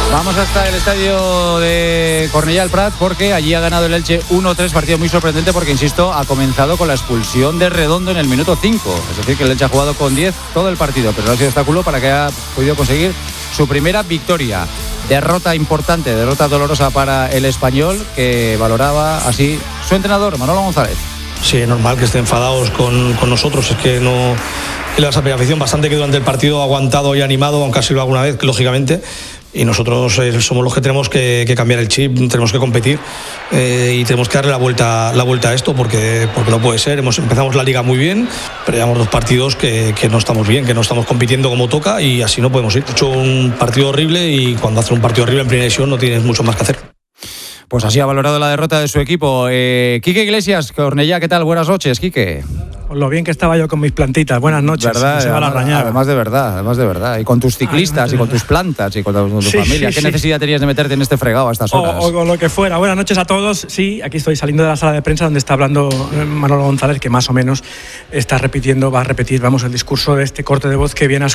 Vamos hasta el estadio de Cornellà del Prat porque allí ha ganado el Elche 1-3, partido muy sorprendente porque, insisto, ha comenzado con la expulsión de Redondo en el minuto 5. Es decir, que el Elche ha jugado con 10 todo el partido, pero no ha sido obstáculo para que haya podido conseguir su primera victoria. Derrota importante, derrota dolorosa para el Español, que valoraba así su entrenador, Manolo González. Sí, es normal que estén enfadados con nosotros, es que no... La afición bastante que durante el partido ha aguantado y animado, aunque ha sido alguna vez, lógicamente, y nosotros somos los que tenemos que cambiar el chip, tenemos que competir y tenemos que darle la vuelta a esto porque no puede ser. Empezamos la liga muy bien, pero llevamos 2 partidos que no estamos bien, que no estamos compitiendo como toca y así no podemos ir. He hecho un partido horrible y cuando haces un partido horrible en primera división no tienes mucho más que hacer. Pues así ha valorado la derrota de su equipo. Quique Iglesias, Cornellà, ¿qué tal? Buenas noches, Quique. Lo bien que estaba yo con mis plantitas. Buenas noches. ¿Verdad? Se va la rañada. Además de verdad. Y con tus ciclistas, y con tus plantas, y con tu familia. ¿Qué necesidad tenías de meterte en este fregado a estas horas? O con lo que fuera. Buenas noches a todos. Sí, aquí estoy saliendo de la sala de prensa donde está hablando Manolo González, que más o menos va a repetir, el discurso de este corte de voz que bien has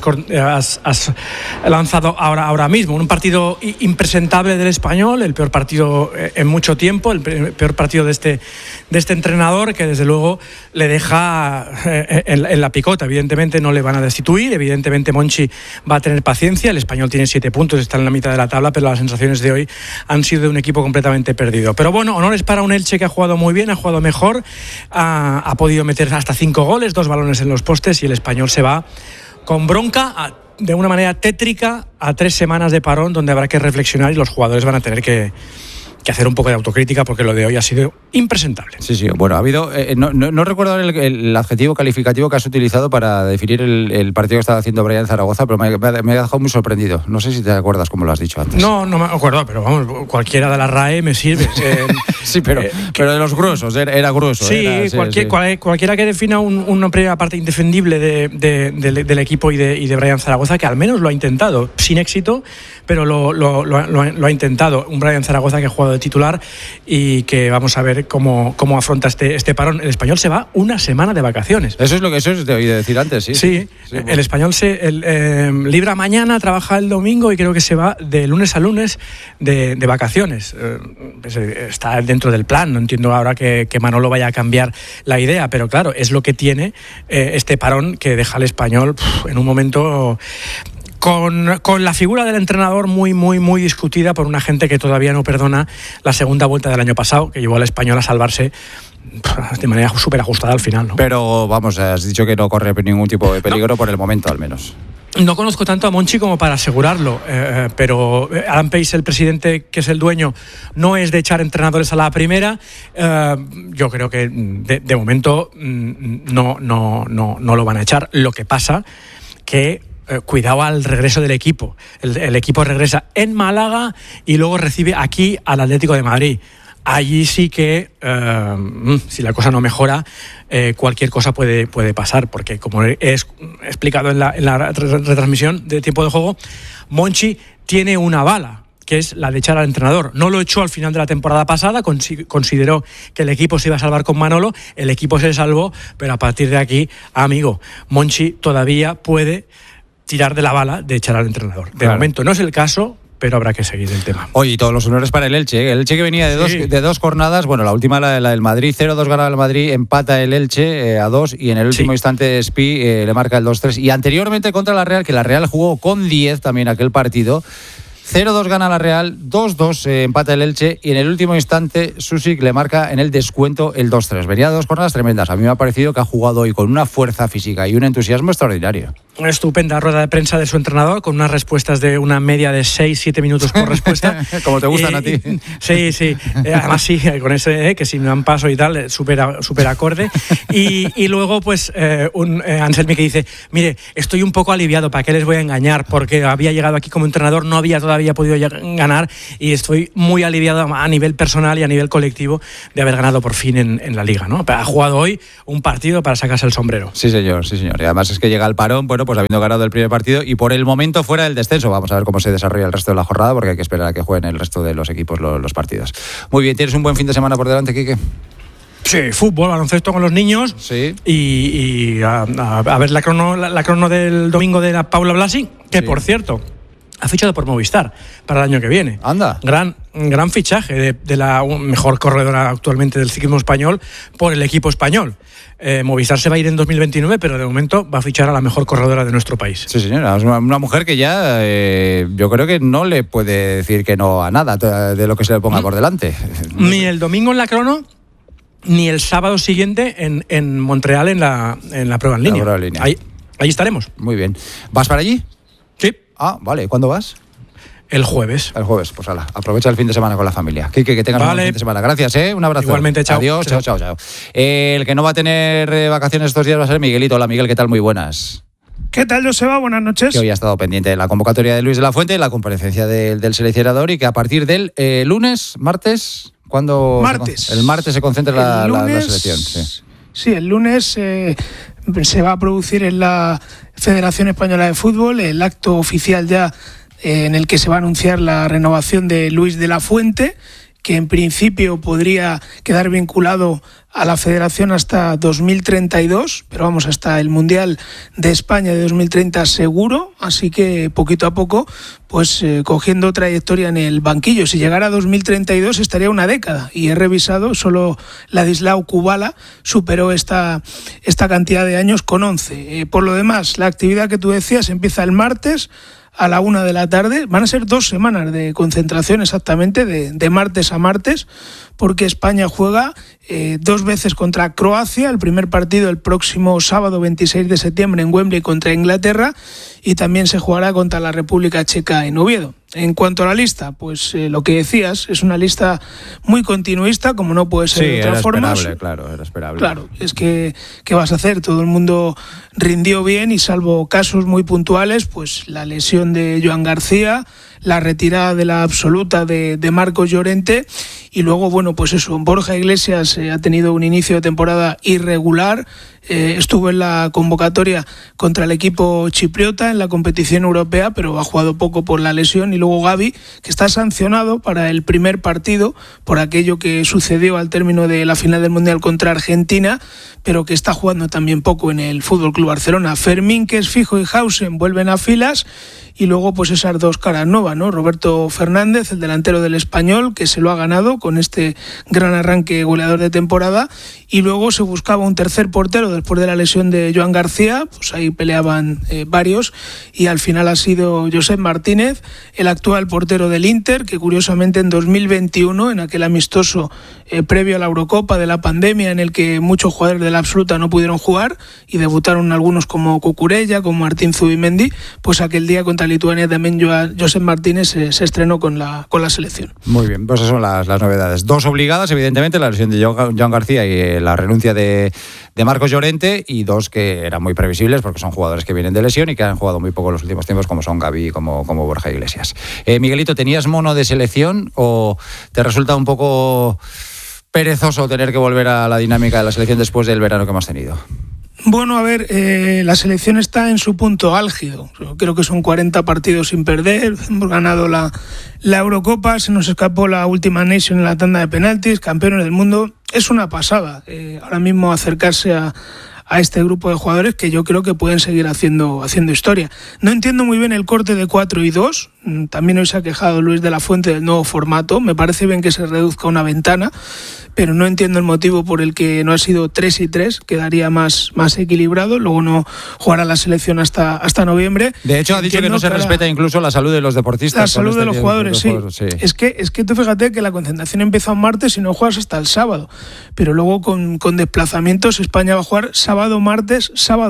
lanzado ahora mismo. Un partido impresentable del Español, el peor partido en mucho tiempo, el peor partido de este entrenador, que desde luego le deja en la picota. Evidentemente no le van a destituir, evidentemente Monchi va a tener paciencia. El Español tiene 7 puntos, está en la mitad de la tabla, pero las sensaciones de hoy han sido de un equipo completamente perdido. Pero bueno, honores para un Elche que ha jugado muy bien, ha jugado mejor, ha podido meter hasta 5 goles, 2 balones en los postes, y el Español se va con bronca, de una manera tétrica, a 3 semanas de parón donde habrá que reflexionar y los jugadores van a tener que hacer un poco de autocrítica porque lo de hoy ha sido impresentable. Sí, bueno, ha habido... no recuerdo el adjetivo calificativo que has utilizado para definir el partido que estaba haciendo Brian Zaragoza, pero me ha dejado muy sorprendido. No sé si te acuerdas cómo lo has dicho antes. No me acuerdo, pero vamos, cualquiera de la RAE me sirve. Sí, pero de los gruesos, era grueso. Sí, cualquiera que defina una primera parte indefendible del equipo y de Brian Zaragoza, que al menos lo ha intentado, sin éxito, pero lo ha intentado. Un Brian Zaragoza que ha jugado de titular y que vamos a ver cómo afronta este parón. El Español se va una semana de vacaciones. Eso te oí decir antes, sí. Sí, bueno. El Español libra mañana, trabaja el domingo y creo que se va de lunes a lunes de vacaciones. Está dentro del plan, no entiendo ahora que Manolo vaya a cambiar la idea, pero claro, es lo que tiene este parón que deja al Español en un momento... Con la figura del entrenador muy, muy, muy discutida por una gente que todavía no perdona la segunda vuelta del año pasado, que llevó al Español a salvarse de manera súper ajustada al final, ¿no? Pero vamos, has dicho que no corre ningún tipo de peligro por el momento, al menos. No conozco tanto a Monchi como para asegurarlo, pero Adam Pace, el presidente, que es el dueño, no es de echar entrenadores a la primera. Yo creo que de momento no lo van a echar. Lo que pasa que cuidado al regreso del equipo. El equipo regresa en Málaga y luego recibe aquí al Atlético de Madrid. Allí sí que, si la cosa no mejora, cualquier cosa puede pasar, porque como he explicado en la retransmisión de tiempo de juego, Monchi tiene una bala, que es la de echar al entrenador. No lo echó al final de la temporada pasada, consideró que el equipo se iba a salvar con Manolo, el equipo se salvó, pero a partir de aquí, amigo, Monchi todavía puede tirar de la bala de echar al entrenador. De momento no es el caso, pero habrá que seguir el tema. Oye, y todos los honores para el Elche. El Elche que venía de dos jornadas, bueno, la última la del Madrid, 0-2 gana el Madrid, empata el Elche a 2 y en el último instante Espi le marca el 2-3. Y anteriormente contra la Real, que la Real jugó con 10 también aquel partido, 0-2 gana la Real, 2-2 empata el Elche y en el último instante Susic le marca en el descuento el 2-3. Venía de 2 jornadas tremendas. A mí me ha parecido que ha jugado hoy con una fuerza física y un entusiasmo extraordinario. Una estupenda rueda de prensa de su entrenador, con unas respuestas de una media de 6-7 minutos por respuesta. Como te gustan a ti. Sí. Además sí, con ese que si me dan paso y tal, súper acorde. Y luego pues Anselmi que dice, mire, estoy un poco aliviado, ¿para qué les voy a engañar? Porque había llegado aquí como entrenador, no había todavía podido ganar y estoy muy aliviado a nivel personal y a nivel colectivo de haber ganado por fin en la Liga, ¿no? Ha jugado hoy un partido para sacarse el sombrero. Sí, señor. Y además es que llega el parón, bueno, pues habiendo ganado el primer partido y por el momento fuera del descenso. Vamos a ver cómo se desarrolla el resto de la jornada, porque hay que esperar a que jueguen el resto de los equipos los partidos. Muy bien, ¿tienes un buen fin de semana por delante, Quique? Sí, fútbol, baloncesto con los niños. Sí. Y a ver la crono del domingo de la Paula Blasi, que por cierto, ha fichado por Movistar para el año que viene. Anda. Gran fichaje de la mejor corredora actualmente del ciclismo español por el equipo español. Movistar se va a ir en 2029, pero de momento va a fichar a la mejor corredora de nuestro país. Sí, señora, es una mujer que ya yo creo que no le puede decir que no a nada de lo que se le ponga por delante. Ni el domingo en la crono, ni el sábado siguiente en Montreal en la prueba en línea. Ahí estaremos. Muy bien. ¿Vas para allí? Sí. Ah, vale. ¿Cuándo vas? El jueves. El jueves, pues ala, aprovecha el fin de semana con la familia. Que tengas un buen fin de semana. Gracias, un abrazo. Igualmente, chao. Adiós, chao. El que no va a tener vacaciones estos días va a ser Miguelito. Hola, Miguel, ¿qué tal? Muy buenas. ¿Qué tal, Joseba? Buenas noches. Que hoy ha estado pendiente de la convocatoria de Luis de la Fuente, la comparecencia del seleccionador y que a partir del lunes, martes, ¿cuándo? Martes. El martes se concentra la selección. Sí, el lunes se va a producir en la Federación Española de Fútbol el acto oficial ya en el que se va a anunciar la renovación de Luis de la Fuente, que en principio podría quedar vinculado a la federación hasta 2032, pero vamos, hasta el Mundial de España de 2030 seguro, así que poquito a poco, pues cogiendo trayectoria en el banquillo. Si llegara a 2032 estaría una década, y he revisado, solo Ladislao Kubala superó esta cantidad de años con 11. Por lo demás, la actividad que tú decías empieza el martes a la 1 de la tarde. Van a ser 2 semanas de concentración exactamente, de martes a martes, porque España juega 2 veces contra Croacia, el primer partido el próximo sábado 26 de septiembre en Wembley contra Inglaterra, y también se jugará contra la República Checa en Oviedo. En cuanto a la lista, pues lo que decías, es una lista muy continuista, como no puede ser de otra forma. Era esperable. Claro, es que ¿qué vas a hacer? Todo el mundo rindió bien y salvo casos muy puntuales, pues la lesión de Joan García, la retirada de la absoluta de Marcos Llorente, y luego, bueno, pues eso, Borja Iglesias ha tenido un inicio de temporada irregular, estuvo en la convocatoria contra el equipo chipriota en la competición europea, pero ha jugado poco por la lesión, y luego Gavi, que está sancionado para el primer partido por aquello que sucedió al término de la final del Mundial contra Argentina, pero que está jugando también poco en el FC Barcelona. Fermín, que es fijo, y Hausen vuelven a filas, y luego pues esas 2 caras nuevas, ¿no? Roberto Fernández, el delantero del Español, que se lo ha ganado con este gran arranque goleador de temporada, y luego se buscaba un tercer portero después de la lesión de Joan García, pues ahí peleaban varios, y al final ha sido Josep Martínez, el actual portero del Inter, que curiosamente en 2021, en aquel amistoso previo a la Eurocopa de la pandemia, en el que muchos jugadores de la absoluta no pudieron jugar y debutaron algunos como Cucurella, como Martín Zubimendi, pues aquel día contra Lituania también Josep Martínez se estrenó con la selección. Muy bien, pues esas son las novedades. 2 obligadas, evidentemente, la lesión de Joan García y la renuncia de Marcos Llorente, y 2 que eran muy previsibles porque son jugadores que vienen de lesión y que han jugado muy poco en los últimos tiempos, como son Gavi y como Borja Iglesias. Miguelito, ¿tenías mono de selección o te resulta un poco perezoso tener que volver a la dinámica de la selección después del verano que hemos tenido? Bueno, a ver, la selección está en su punto álgido. Creo que son 40 partidos sin perder. Hemos ganado la Eurocopa, se nos escapó la última Nation en la tanda de penaltis, campeones del mundo. Es una pasada ahora mismo acercarse a este grupo de jugadores que yo creo que pueden seguir haciendo historia. No entiendo muy bien el corte de 4 y 2. También hoy se ha quejado Luis de la Fuente del nuevo formato. Me parece bien que se reduzca una ventana, pero no entiendo el motivo por el que no ha sido 3 y 3, quedaría más equilibrado. Luego no jugará la selección hasta noviembre. De hecho, ha dicho que no se respeta incluso la salud de los deportistas. La salud de los jugadores, sí. Es que tú fíjate que la concentración empieza un martes y no juegas hasta el sábado. Pero luego con desplazamientos, España va a jugar sábado, martes.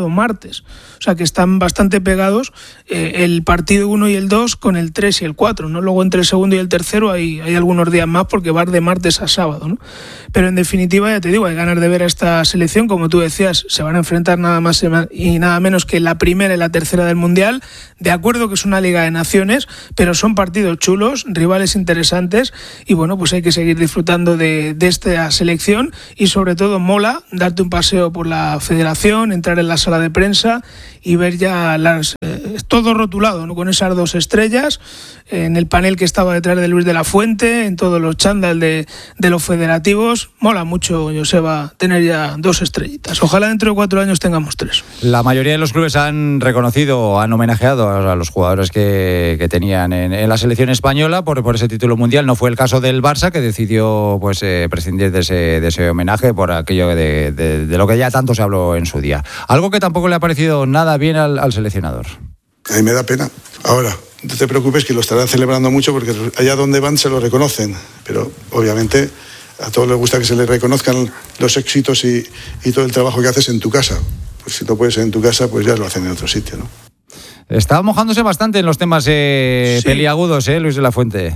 O sea que están bastante pegados el partido 1 y el 2 con el 3 y el 4, ¿no? Luego entre el segundo y el tercero hay algunos días más porque va de martes a sábado, ¿no? Pero en definitiva, ya te digo, hay ganas de ver a esta selección. Como tú decías, se van a enfrentar nada más y nada menos que la primera y la tercera del Mundial. De acuerdo que es una Liga de Naciones, pero son partidos chulos, rivales interesantes, y bueno, pues hay que seguir disfrutando de esta selección, y sobre todo mola darte un paseo por la Federación federación, entrar en la sala de prensa y ver ya todo rotulado, ¿no? Con esas 2 estrellas, en el panel que estaba detrás de Luis de la Fuente, en todos los chándal de los federativos. Mola mucho, Joseba, tener ya 2 estrellitas. Ojalá dentro de 4 años tengamos 3. La mayoría de los clubes han reconocido, han homenajeado a los jugadores que tenían en la selección española por ese título mundial. No fue el caso del Barça, que decidió pues prescindir de ese homenaje por aquello de lo que ya tanto se habló en su día. Algo que tampoco le ha parecido nada bien al seleccionador. A mí me da pena. Ahora, no te preocupes, que lo estarán celebrando mucho porque allá donde van se lo reconocen, pero obviamente a todos les gusta que se les reconozcan los éxitos y todo el trabajo que haces en tu casa. Pues si no puedes en tu casa, pues ya lo hacen en otro sitio, ¿no? Está mojándose bastante en los temas peliagudos, Luis de la Fuente.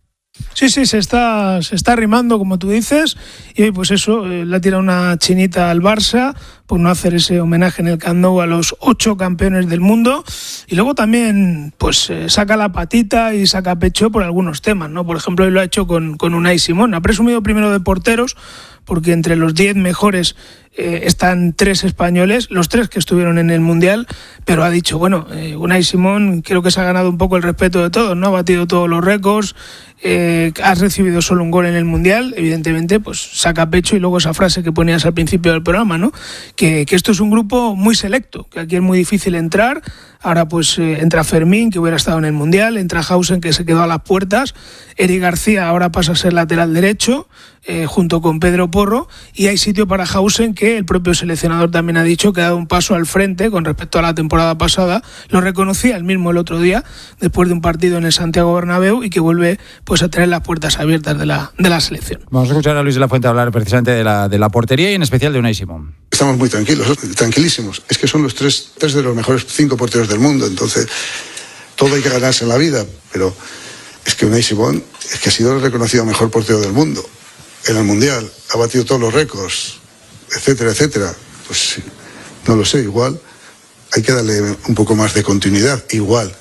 Sí, se está arrimando, como tú dices, y pues eso, le ha tirado una chinita al Barça por no hacer ese homenaje en el Camp Nou a los 8 campeones del mundo, y luego también pues saca la patita y saca pecho por algunos temas, ¿no? Por ejemplo, hoy lo ha hecho con Unai Simón. Ha presumido primero de porteros, porque entre los 10 mejores están 3 españoles, los 3 que estuvieron en el Mundial, pero ha dicho, bueno, Unai Simón creo que se ha ganado un poco el respeto de todos, ¿no? Ha batido todos los récords, has recibido solo un gol en el Mundial, evidentemente pues saca pecho, y luego esa frase que ponías al principio del programa, ¿no? Que esto es un grupo muy selecto, que aquí es muy difícil entrar. Ahora pues entra Fermín, que hubiera estado en el Mundial, entra Hausen, que se quedó a las puertas, Eric García ahora pasa a ser lateral derecho, junto con Pedro Porro, y hay sitio para Hausen, que el propio seleccionador también ha dicho que ha dado un paso al frente con respecto a la temporada pasada. Lo reconocía él mismo el otro día, después de un partido en el Santiago Bernabéu, y que vuelve pues a tener las puertas abiertas de la selección. Vamos a escuchar a Luis de la Fuente hablar precisamente de la portería y en especial de Unai Simón. Estamos muy tranquilísimos. Es que son los tres de los mejores 5 porteros del mundo, entonces todo hay que ganarse en la vida, pero es que Unai Simón es que ha sido el reconocido mejor portero del mundo en el Mundial, ha batido todos los récords, etcétera, etcétera. Pues no lo sé, igual hay que darle un poco más de continuidad, igual,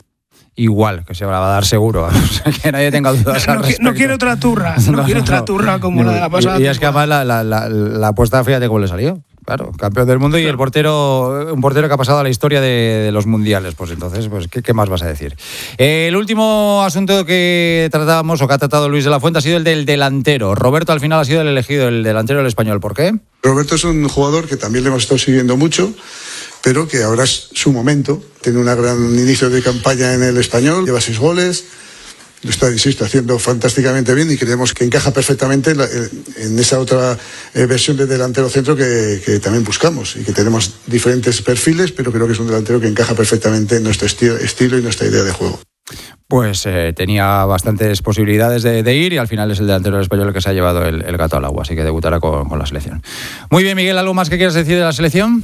que se va a dar seguro, o sea, que nadie tenga dudas al respecto. No quiero otra turra, otra turra como la de la pasada. Y es que además la apuesta, fíjate cómo le salió. Claro, campeón del mundo, y el portero, un portero que ha pasado a la historia de los mundiales. Pues entonces, pues ¿qué más vas a decir? El último asunto que tratábamos, o que ha tratado Luis de la Fuente, ha sido el del delantero. Roberto al final ha sido el elegido, el delantero del Español. ¿Por qué? Roberto es un jugador que también le hemos estado siguiendo mucho, pero que ahora es su momento. Tiene un gran inicio de campaña en el Español, lleva 6 goles. Lo está, insisto, haciendo fantásticamente bien, y creemos que encaja perfectamente en esa otra versión de delantero centro que también buscamos, y que tenemos diferentes perfiles, pero creo que es un delantero que encaja perfectamente en nuestro estilo y nuestra idea de juego. Pues tenía bastantes posibilidades de ir, y al final es el delantero del Español el que se ha llevado el gato al agua, así que debutará con la selección. Muy bien, Miguel, ¿algo más que quieras decir de la selección?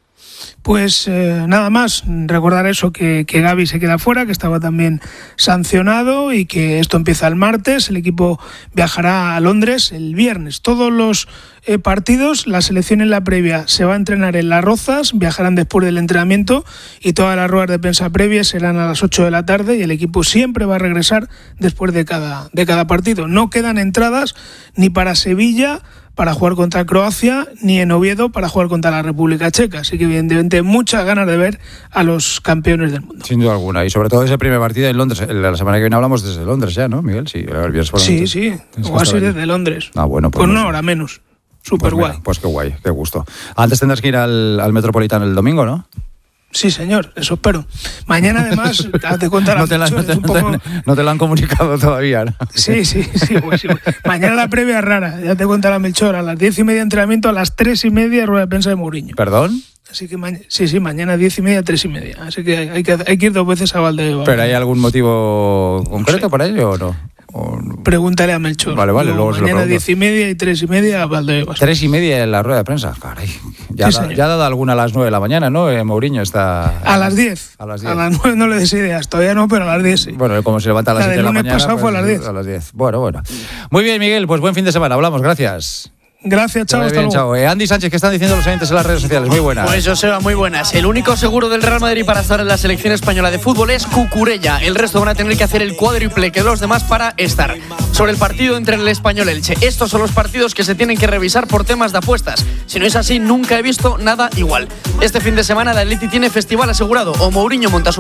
Pues nada más, recordar eso, que Gavi se queda fuera, que estaba también sancionado, y que esto empieza el martes. El equipo viajará a Londres el viernes. Todos los partidos, la selección en la previa se va a entrenar en Las Rozas, viajarán después del entrenamiento, y todas las ruedas de prensa previas serán a las 8 de la tarde, y el equipo siempre va a regresar después de cada partido. No quedan entradas ni para Sevilla para jugar contra Croacia, ni en Oviedo para jugar contra la República Checa. Así que evidentemente muchas ganas de ver a los campeones del mundo. Sin duda alguna, y sobre todo ese primer partido en Londres. La semana que viene hablamos desde Londres ya, ¿no, Miguel? Sí, sí, o así desde Londres. Ah, bueno, pues con una hora menos. Súper guay. Pues qué guay, qué gusto. Antes tendrás que ir al Metropolitano el domingo, ¿no? Sí, señor, eso espero. Mañana, además, te contaré. No te lo han comunicado todavía, ¿no? Sí. Pues. Mañana la previa es rara, ya te contará Melchor. A las 10:30 entrenamiento, a las 3:30 rueda de prensa de Mourinho. ¿Perdón? Así que mañana 10:30, 3:30. Así que hay que ir 2 veces a Valdebebas. ¿Pero hay algún motivo concreto para ello o no? Pregúntale a Melchor. Vale, luego se lo pregunto. Mañana 10:30 y 3:30 a Valdebebas. 3:30 en la rueda de prensa. Caray. Ya ha dado alguna a las 9 de la mañana, ¿no? Mourinho está... A las 10. A las 9 no le des ideas. Todavía no, pero a las 10 sí. Bueno, como se levanta a las 7 de la mañana... El lunes pasado fue a las 10. A las 10. Bueno. Muy bien, Miguel. Pues buen fin de semana. Hablamos. Gracias. Gracias, chao, hasta luego. Chao. Andy Sánchez, ¿qué están diciendo los oyentes en las redes sociales? Muy buenas. Pues Joseba, muy buenas. El único seguro del Real Madrid para estar en la selección española de fútbol es Cucurella. El resto van a tener que hacer el cuádruple que los demás para estar. Sobre el partido entre el Español y Elche, estos son los partidos que se tienen que revisar por temas de apuestas. Si no es así, nunca he visto nada igual. Este fin de semana el Atleti tiene festival asegurado o Mourinho monta su